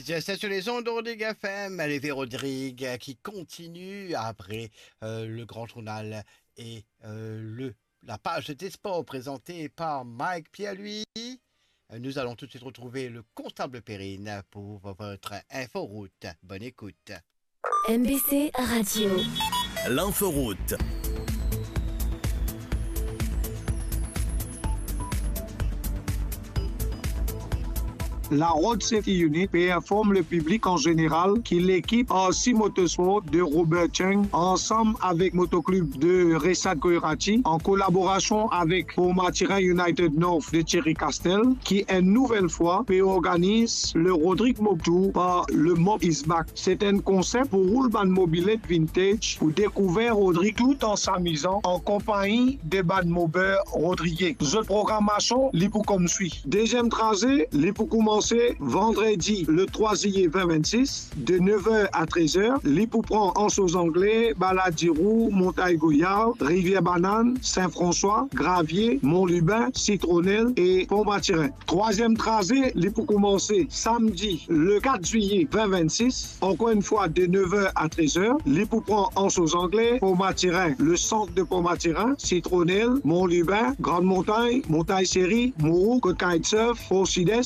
C'est sur les ondes de Rodrigue FM, Lévé Rodrigue qui continue après le grand journal et la page des sports présentée par Mike Pierre-Louis. Nous allons tout de suite retrouver le constable Perrine pour votre inforoute. Bonne écoute. MBC Radio. L'inforoute. La Road Safety Unit informe le public en général que l'équipe RC Motorsport de Robert Cheng, ensemble avec Motoclub de Ressad Koirati, en collaboration avec Pomatirin United North de Thierry Castel, qui une nouvelle fois organise le Rodrigue Mob Tour par le Mob Is Back. C'est un concept pour roulement mobilette vintage pour découvrir Rodrigue tout en s'amusant en compagnie des bad mobeurs Rodriguez. Cette programmation, les pour comme suit. Deuxième tracé, les pour commencer vendredi le 3 juillet 2026 de 9h à 13h. Les pour prendre en sauce anglais, Baladirou, Montaille-Goyard, Rivière-Banane, Saint-François, Gravier, Mont-Lubin, Citronnelle et Pont-Matirin. Troisième tracé, les pour commencer samedi le 4 juillet 2026, encore une fois de 9h à 13h. Les pour prendre en sauce anglais, Pont-Matirin, le centre de Pont-Matirin, Citronnelle, Mont-Lubin, Grande-Montagne, Montaille-Série, Mourou, Côte-Kitesurf, Pont-Sud-Est,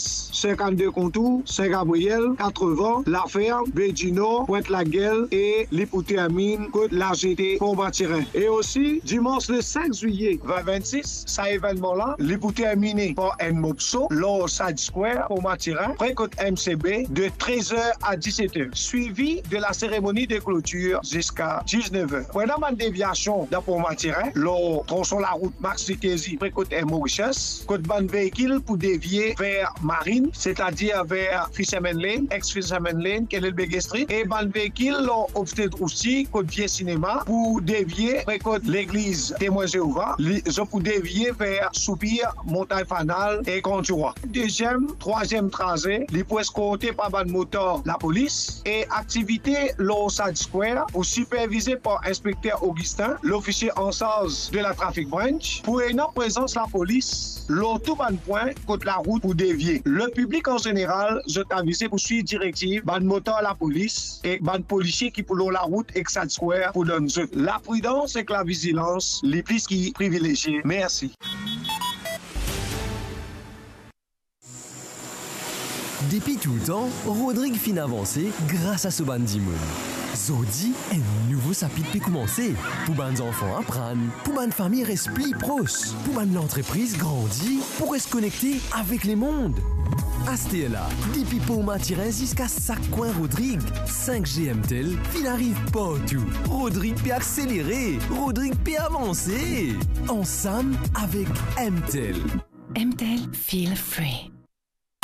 52 Contours, Saint-Gabriel, 80, La Ferme, Bédino, Pointe-la-Guelle et l'Hypothérmine, Côte-la-GT, Pont-Matirin. Et aussi, dimanche le 5 juillet 2026, cet événement-là, l'Hypothérmine par Mopso, l'Or Side Square, Pont-Matirin, près côte MCB, de 13h à 17h, suivi de la cérémonie de clôture jusqu'à 19h. Pendant ma déviation dans Pont-Matirin, l'Or tronçon la route Max Vitesi, près côte Mauritius, côte ban véhicule pour dévier vers Marine, c'est-à-dire vers Fisherman Lane, ex-Fisherman Lane, Kelelbege Street, et ban véhicule l'ont obstétre aussi, côte Vieux Cinéma, pour dévier près côte l'église Témoin Jéhovah, pour dévier vers Soupir, Montagne Fanal et Contour. Deuxième, troisième tracé, les pour escorter par ban moteur la police et activité l'Osad Square pour superviser par inspecteur Augustin, l'officier en charge de la Traffic Branch, pour une présence la police, l'auto ban point côte la route pour dévier. Le public en général, je t'avise pour suivre directive, ban moteur la police et ban policier qui pour la route Exad Square pour donner la prudence et la vigilance, les plus qui privilégiés. Merci. Depuis tout le temps, Rodrigue fin avancé grâce à ce bandimoun. Zodi, un nouveau chapitre peut commencer. Pour les enfants apprendre, pour les familles restent plus proches, pour l'entreprise grandir, pour se connecter avec les mondes. Astella, depuis Pont-Matirin jusqu'à chaque coin Rodrigue. 5G MTEL, il arrive partout. Rodrigue peut accélérer, Rodrigue peut avancer. Ensemble avec MTEL. MTEL Feel Free.